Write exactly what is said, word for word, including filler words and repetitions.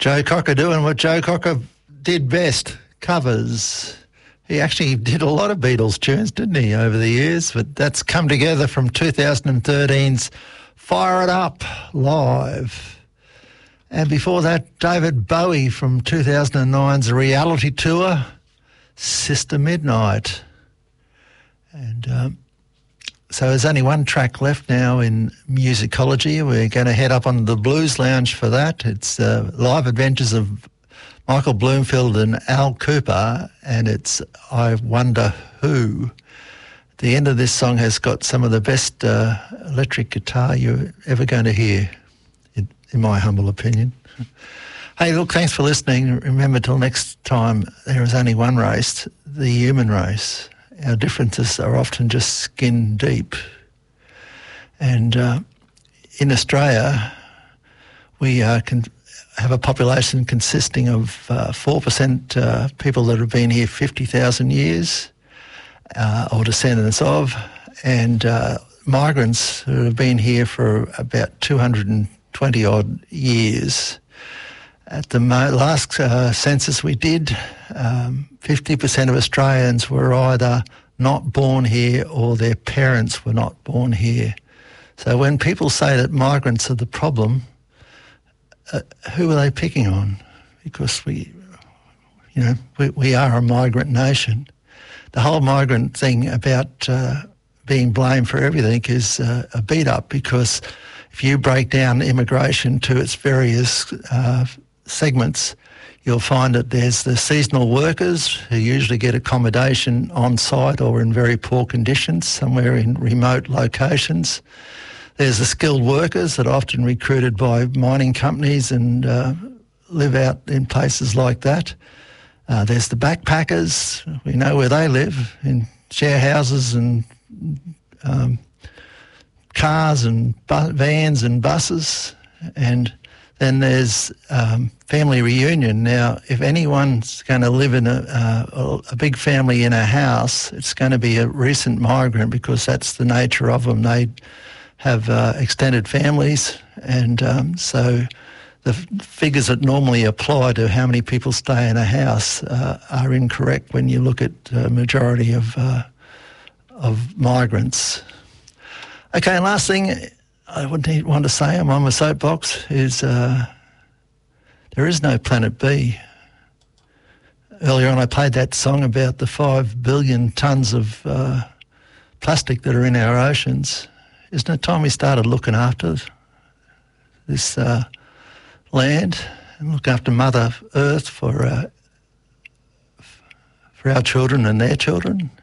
Joe Cocker doing what Joe Cocker did best, covers. He actually did a lot of Beatles tunes, didn't he, over the years? But that's come together from two thousand thirteen's Fire It Up Live. And before that, David Bowie from two thousand nine's reality tour, Sister Midnight. And um, so there's only one track left now in musicology. We're going to head up on the Blues Lounge for that. It's uh, Live Adventures of Michael Bloomfield and Al Cooper, and it's I Wonder Who. The end of this song has got some of the best uh, electric guitar you're ever going to hear, in, in my humble opinion. Hey, look, thanks for listening. Remember, till next time, there is only one race, the human race. Our differences are often just skin deep. And uh, in Australia, we uh, can have a population consisting of uh, four percent uh, people that have been here fifty thousand years uh, or descendants of, and uh, migrants who have been here for about two hundred twenty odd years. At the mo- last uh, census we did, um, fifty percent of Australians were either not born here or their parents were not born here. So when people say that migrants are the problem, uh, who are they picking on? Because we, you know, we, we are a migrant nation. The whole migrant thing about uh, being blamed for everything is uh, a beat up, because if you break down immigration to its various uh, segments, you'll find that there's the seasonal workers who usually get accommodation on site or in very poor conditions, somewhere in remote locations. There's the skilled workers that are often recruited by mining companies and uh, live out in places like that. Uh, there's the backpackers. We know where they live, in share houses and um, cars and bu- vans and buses. And then there's um, family reunion. Now, if anyone's going to live in a, uh, a big family in a house, it's going to be a recent migrant, because that's the nature of them. They have uh, extended families, and um, so the f- figures that normally apply to how many people stay in a house uh, are incorrect when you look at the majority of uh, of migrants. Okay, and last thing I would need, want to say, I'm on my soapbox, is uh, there is no Planet B. Earlier on I played that song about the five billion tonnes of uh, plastic that are in our oceans. Isn't it time we started looking after this uh, land and look after Mother Earth for, uh, for our children and their children?